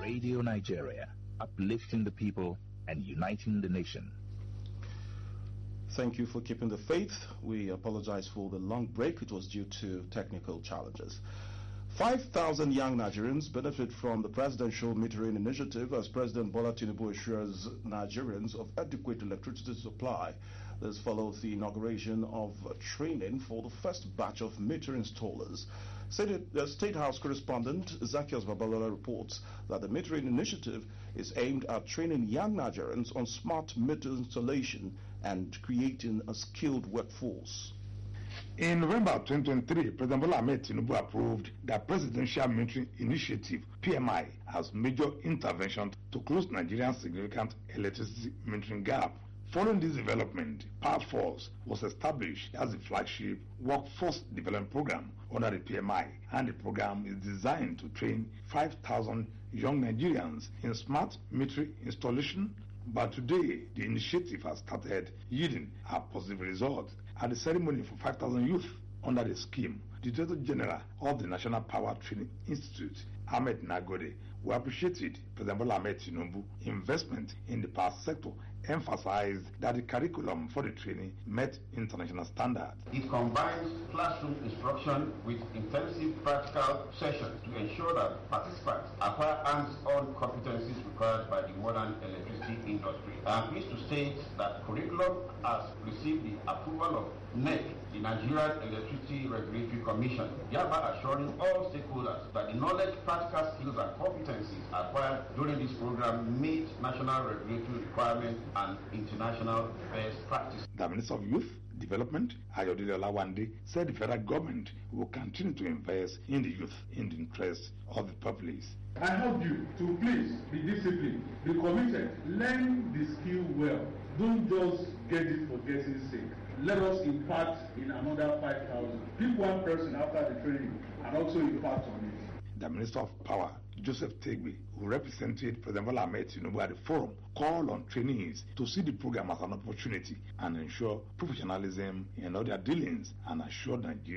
Radio Nigeria, uplifting the people and uniting the nation. Thank you for keeping the faith. We apologize for the long break. It was due to technical challenges. 5,000 young Nigerians benefit from the presidential metering initiative as President Bola Tinubu assures Nigerians of adequate electricity supply. This follows the inauguration of training for the first batch of meter installers. State House correspondent Zacchaeus Babalola reports that the metering initiative is aimed at training young Nigerians on smart meter installation and creating a skilled workforce. In November 2023, President Bola Ahmed Tinubu approved the Presidential Metering Initiative, PMI, as major intervention to close Nigeria's significant electricity metering gap. Following this development, Power Force was established as the flagship workforce development program under the PMI, and the program is designed to train 5,000 young Nigerians in smart metering installation. But today, the initiative has started yielding a positive result. At the ceremony for 5,000 youth under the scheme, the Director General of the National Power Training Institute, Ahmed Nagode, who appreciated President Bola Ahmed Tinubu's investment in the power sector, emphasized that the curriculum for the training met international standards. It combines classroom instruction with intensive practical sessions to ensure that participants acquire hands-on competencies required by the modern electricity industry. I am pleased to state that curriculum has received the approval of NEC, the Nigerian Electricity Regulatory Commission, thereby assuring all stakeholders that the knowledge, practical skills and competencies acquired during this program meet national regulatory requirements and international best practice. The Minister of Youth Development, Ayodele Olawande, said the federal government will continue to invest in the youth in the interest of the populace. I urge you to please be disciplined, be committed, learn the skill well. Don't just get it for getting sake. Let us impart in another 5,000. Pick one person after the training and also impart on it. The Minister of Power, Joseph Tegbe, who represented President Bola Ahmed Tinubu at the forum, called on trainees to see the program as an opportunity and ensure professionalism in all their dealings and assure Nigeria